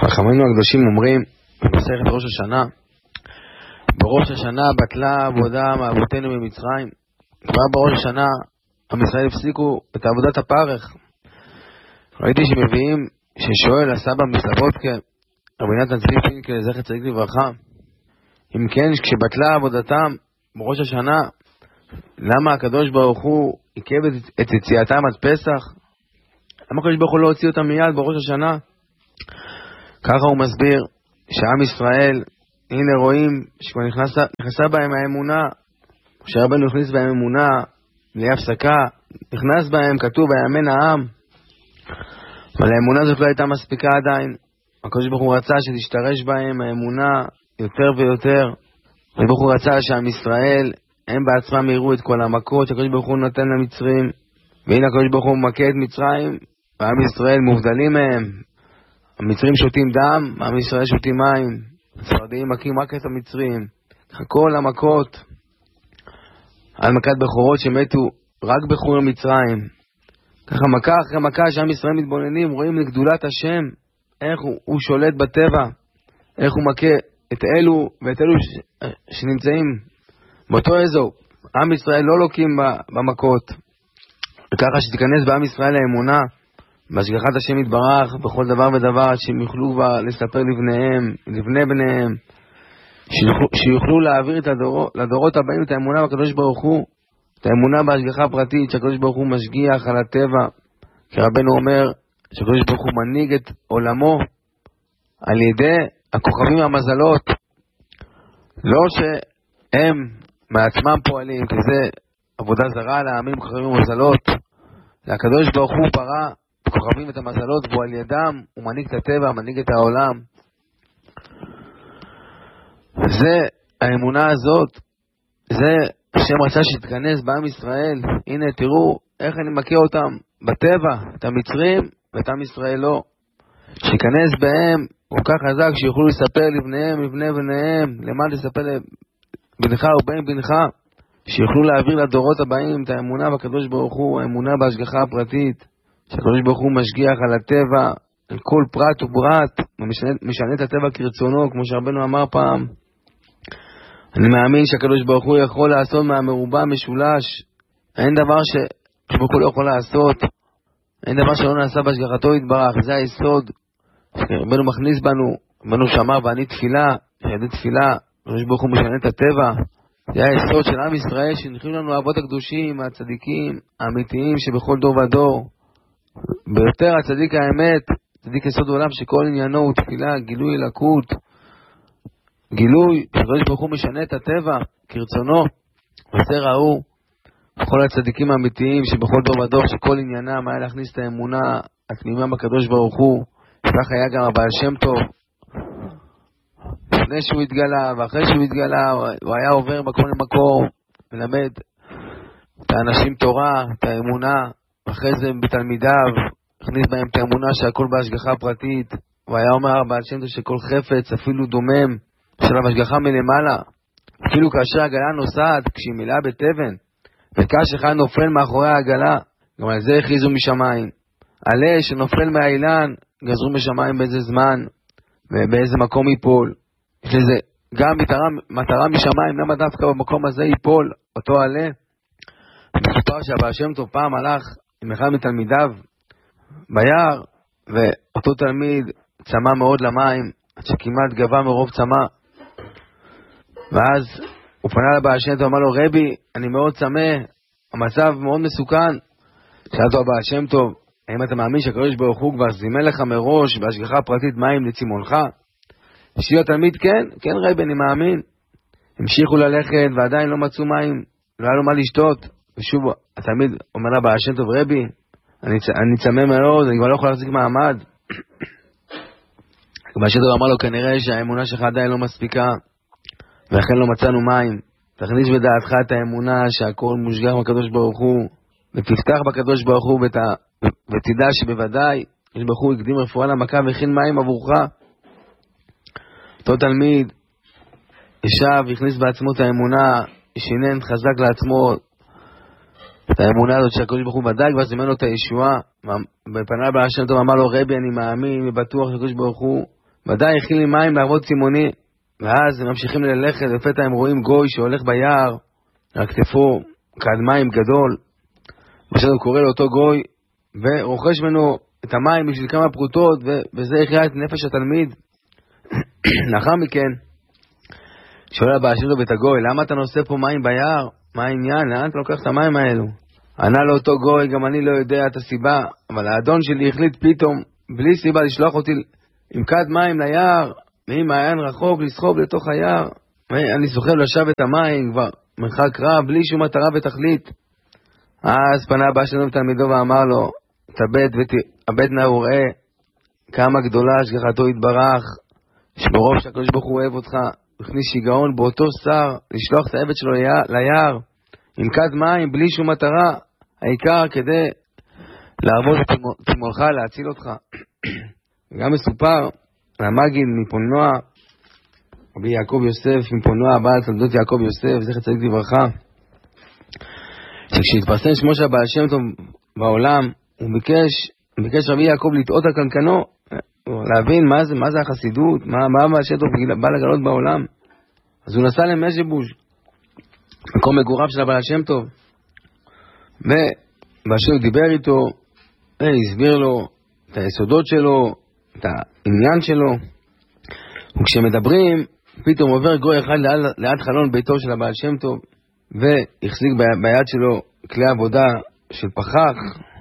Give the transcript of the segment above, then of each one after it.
חכמינו הקדושים אומרים במסכת ראש השנה, בראש השנה בטלה עבודה מאבותינו ממצרים. כבר בראש השנה עם ישראל הפסיקו את עבודת הפרך. ראיתי שמביאים ששואל הסבא מסלבודקה רבי נתן צבי פינקל זכר צדיק לברכה, אם כן כשבטלה עבודתם בראש השנה, למה הקדוש ברוך הוא עיכב את יציאתם עד פסח? למה הקדוש ברוך הוא לא הוציא אותם מיד בראש השנה? ככה הוא מסביר שעם ישראל, הנה רואים שכבר נכנסה בהם האמונה, כשרבנו הכניס בהם אמונה בלי הפסקה, נכנס בהם, כתוב ויאמן העם, אבל האמונה הזאת לא הייתה מספיקה עדיין. הקדוש ברוך הוא רצה שתשתרש בהם האמונה יותר ויותר. הקדוש ברוך הוא רצה שעם ישראל הם בעצמם יראו את כל המכות שהקדוש ברוך הוא נותן למצרים, והנה הקדוש ברוך הוא מכה את מצרים ועם ישראל מובדלים מהם. המצרים שותים דם, עם ישראל שותים מים, הספרדיים מכים רק את המצרים. כל המכות על מכת בכורות שמתו רק בחור מצרים. ככה מכה אחרי מכה שעם ישראל מתבוננים, רואים את גדולת השם, איך הוא שולט בטבע, איך הוא מכה את אלו ואת אלו שנמצאים באותו אזור. עם ישראל לא לוקים במכות, וככה שתיכנס בעם ישראל האמונה בהשגחת השם יתברך בכל דבר ודבר, שהם יוכלו לספר לבניהם, לבני בניהם, שיוכלו להעביר לדורות הבאים את האמונה בקדוש ברוך הוא, את האמונה בהשגחה פרטית שהקדוש ברוך הוא משגיח על הטבע, כי רבנו אומר שהקדוש ברוך הוא מנהיג את עולמו על ידי הכוכבים והמזלות, לא שהם מעצמם פועלים, כי זה עבודה זרה לעמים כוכבים ומזלות. הקדוש ברוך הוא ברא כוכבים את המזלות, והוא על ידם הוא מנהיג את הטבע, מנהיג את העולם. זה האמונה הזאת, זה השם רצה שתכנס בעם ישראל. הנה תראו איך אני מכה אותם בטבע, את המצרים ואת עם ישראל לא, שיכנס בהם כל כך חזק שיוכלו לספר לבניהם, לבני בניהם, למען לספר לבנך ובן בנך, שיוכלו להעביר לדורות הבאים את האמונה בקדוש ברוך הוא, האמונה בהשגחה הפרטית, שהקדוש ברוך הוא משגיח על הטבע, על כל פרט ופרט, משנה את הטבע כרצונו, כמו שרבנו אמר פעם. אני מאמין שהקדוש ברוך הוא יכול לעשות מהמרובע משולש. אין דבר שהקדוש ברוך הוא לא יכול לעשות, אין דבר שלא נעשה בהשגחתו יתברך. זה היסוד שרבנו מכניס בנו שאמר ואני תפילה, שידי תפילה, הקדוש ברוך הוא משנה את הטבע. זה היסוד של עם ישראל שנכנסים לנו האבות הקדושים, הצדיקים האמיתיים שבכל דור ודור. ביותר הצדיק האמת, צדיק יסוד עולם שכל עניינו הוא תפילה, גילוי אלוקות, גילוי שקדוש ברוך הוא משנה את הטבע כרצונו. וזה ראו כל הצדיקים האמיתיים שבכל דור ודור שכל עניינם היה להכניס את האמונה התמימה בקדוש ברוך הוא. כך היה גם הבעל שם טוב, לפני שהוא התגלה ואחרי שהוא התגלה הוא היה עובר מקום למקום ולמד את האנשים תורה, את האמונה, ואחרי זה בתלמידיו הכניס בהם את האמונה שהכל בהשגחה פרטית. והיה אומר הבעל שם טוב שכל חפץ אפילו דומם של המשגחה מלמעלה, אפילו כאשר העגלה נוסעת כשהיא מלאה בתבן וקש אחד נופל מאחורי העגלה, גם על זה הכריזו משמיים. עלה שנופל מהאילן גזרו משמיים באיזה זמן ובאיזה מקום ייפול. יש לזה גם מטרה משמיים, למה דווקא במקום הזה ייפול אותו עלה. מסופר שהבעל שם טוב פעם הלך עם אחד מתלמידיו ביער, ואותו תלמיד צמא מאוד למים עד שכמעט גבה מרוב צמא, ואז הוא פנה לבעל שם טוב ואמר לו, רבי אני מאוד צמא, המצב מאוד מסוכן. שאל אותו הבעל שם טוב, האם אתה מאמין שהקדוש ברוך הוא כבר זימן לך מראש בהשגחה פרטית מים לצימונך? השיב התלמיד, כן רבי אני מאמין. המשיכו ללכת ועדיין לא מצאו מים, לא היה לו מה לשתות. ושוב התלמיד אומר לה בעל שם טוב, רבי אני צמא מאוד, אני כבר לא יכול להחזיק מעמד. בעל שם טוב אמר לו, כנראה שהאמונה שלך עדיין לא מספיקה ולכן לא מצאנו מים. תכניס בדעתך את האמונה שהכל מושגח בקדוש ברוך הוא, ותפתח בקדוש ברוך הוא ותדע שבוודאי יש ברוך הוא הקדים רפואה למכה והכין מים עבורך. אותו תלמיד ישב והכניס בעצמו את האמונה, שינן חזק לעצמו את האמונה הזאת שהקדוש ברוך הוא ודאי כבר זימן לו את הישועה. בפנה בעל שם טוב אמר לו, רבי אני מאמין ובטוח שהקדוש ברוך הוא ודאי הכין לי מים לערבות צימוני. ואז הם ממשיכים ללכת, לפתע הם רואים גוי שהולך ביער, על כתפו כד מים גדול. עכשיו הוא קורא לאותו גוי, ורוכש ממנו את המים בשביל כמה פרוטות, וזה החיה את נפש התלמיד. לאחר מכן, שואל הבעל שם טוב את הגוי, למה אתה נושא פה מים ביער? מה העניין? לאן אתה לוקח את המים האלו? ענה לאותו גוי, גם אני לא יודע את הסיבה, אבל האדון שלי החליט פתאום, בלי סיבה, לשלוח אותי עם כד מים ליער, ממעיין רחוק לסחוב לתוך היער. אני סוחב לשב את המים כבר מרחק רב, בלי שום מטרה ותכלית. אז פנה הבעל שם טוב תלמידו ואמר לו, תאבד נא וראה כמה גדולה השגחתו יתברך, שמרוב שהקדוש ברוך הוא אוהב אותך, הכניס שיגעון באותו שר לשלוח את העבד שלו ליער עם כד מים בלי שום מטרה, העיקר כדי להרבות את תימולך, להציל אותך. וגם מסופר על המגיד מפולנוע, רבי יעקב יוסף מפולנוע, בעל תולדות יעקב יוסף, זכר צדיק לברכה, שכשהתפרסם שמו של הבעל שם טוב בעולם, הוא ביקש רבי יעקב לטעות על קנקנו, להבין מה זה החסידות, מה הבעל שם טוב בא לגלות בעולם. אז הוא נסע למז'יבוז', מקום מגוריו של הבעל שם טוב, ובעל שם טוב דיבר איתו, הסביר לו את היסודות שלו, את העניין שלו. וכשמדברים, פתאום עובר גוי אחד ליד חלון ביתו של הבעל שם טוב, והחזיק ביד שלו כלי עבודה של פחח,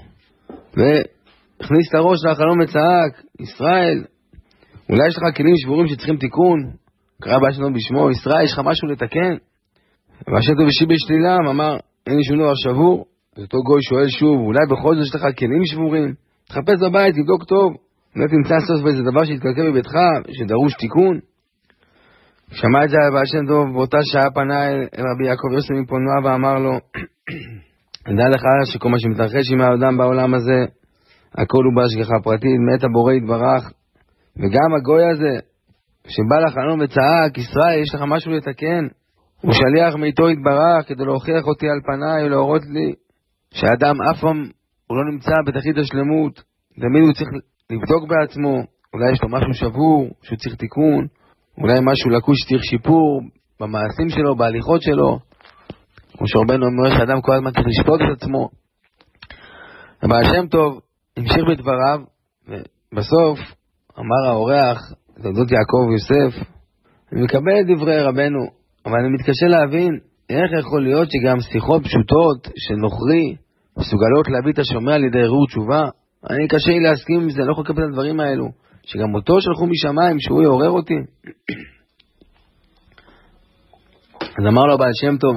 והכניס את הראש לחלון וצעק, ישראל, אולי יש לך כלים שבורים שצריכים תיקון? קרא הבעל שם טוב בשמו, ישראל, יש לך משהו לתקן? הבעל שם טוב השיב בשלילה, אמר, אין לי שום דבר שבור. אותו גוי שואל שוב, אולי בכל זאת יש לך כלים שבורים? תחפש בבית, תבדוק טוב, אולי תמצא סוף באיזה דבר שהתקלקל בביתך, שדרוש תיקון. שמע את זה הבעל שם טוב, באותה שעה פנה אל רבי יעקב יוסף מפולנוע ואמר לו, דע לך שכל מה שמתרחש עם האדם בעולם הזה, הכל הוא בהשגחה פרטית, מאת הבורא יתברך, וגם הגוי הזה, שבא לחלום וצעק, ישראל, יש לך משהו לתקן? הוא שליח מאיתו יתברך, כדי להוכיח אותי על פניי ולהורות לי, שהאדם אף פעם הוא לא נמצא בתכלית השלמות, תמיד הוא צריך לבדוק בעצמו, אולי יש לו משהו שבור, שהוא צריך תיקון, אולי משהו לקוי שצריך שיפור, במעשים שלו, בהליכות שלו, כמו שרבנו אומר שאדם כל הזמן צריך לשפוט את עצמו. הבעל שם טוב המשיך בדבריו, ובסוף אמר האורח, תולדות יעקב יוסף, אני מקבל את דברי רבנו, אבל אני מתקשה להבין איך יכול להיות שגם שיחות פשוטות של נוכרי מסוגלות להביא את השומע על ידי ערעור תשובה. אני קשה לי להסכים עם זה, אני לא יכול לקבל את הדברים האלו, שגם אותו שלחו משמיים שהוא יעורר אותי. אז אמר לו הבעל שם טוב,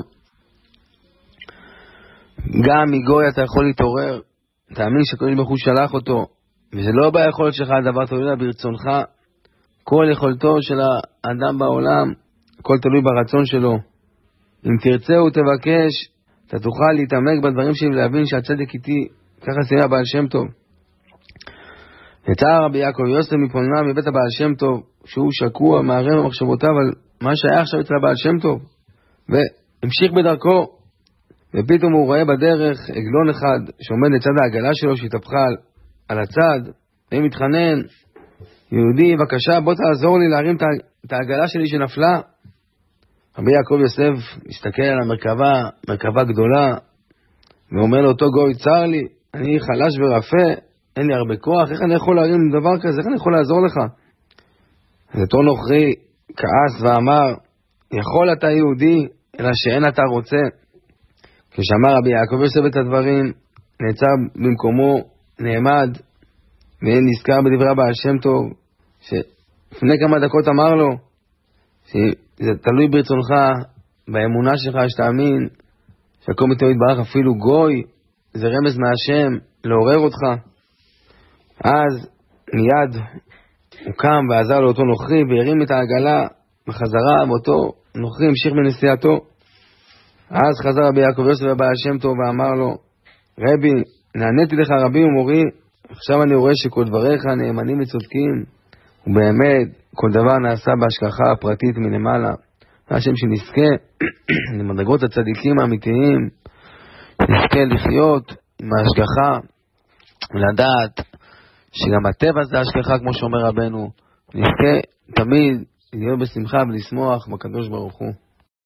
גם מגוי אתה יכול להתעורר, תאמין שהקדוש ברוך הוא שלח אותו, וזה לא ביכולת שלך הדבר, תלוי ברצונך. כל יכולתו של האדם בעולם, הכל תלוי ברצון שלו. אם תרצה ותבקש, אתה תוכל להתעמק בדברים שלי ולהבין שהצדק איתי. ככה סייע הבעל שם טוב. יצא רבי יעקב יוסף מפולנוע מבית הבעל שם טוב, שהוא שקוע מערם במחשבותיו על מה שהיה עכשיו אצל הבעל שם טוב, והמשיך בדרכו, ופתאום הוא רואה בדרך עגלון אחד שעומד לצד העגלה שלו שהתהפכה על הצד, ומתחנן, יהודי, בבקשה, בוא תעזור לי להרים את העגלה שלי שנפלה. רבי יעקב יוסף מסתכל על המרכבה, מרכבה גדולה, ואומר לאותו גוי, צר לי, אני חלש ורפה, אין לי הרבה כוח, איך אני יכול להרים דבר כזה, איך אני יכול לעזור לך? אז אותו נוכרי כעס ואמר, יכול אתה יהודי, אלא שאין אתה רוצה. כשאמר רבי יעקב יוסף את הדברים, נעצר במקומו, נעמד, ונזכר בדברי הבעל שם טוב, שלפני כמה דקות אמר לו, שזה תלוי ברצונך, באמונה שלך שתאמין, שהכל מתמיד יתברך, אפילו גוי, זה רמז מהשם, לעורר אותך. אז מיד הוא קם ועזר לאותו נוכרי, והרים את העגלה בחזרה, ואותו נוכרי המשיך בנסיעתו. אז חזר רבי יעקב יוסף הבעל שם טוב ואמר לו, רבי, נעניתי לך רבי ומורי, עכשיו אני רואה שכל דבריך נאמנים וצודקים, ובאמת כל דבר נעשה בהשגחה הפרטית מלמעלה. השם שנזכה למדרגות הצדיקים האמיתיים, נזכה לחיות עם ההשגחה, ולדעת שגם הטבע זה השגחה כמו שאומר רבנו, נזכה תמיד להיות בשמחה ולשמוח בקדוש ברוך הוא.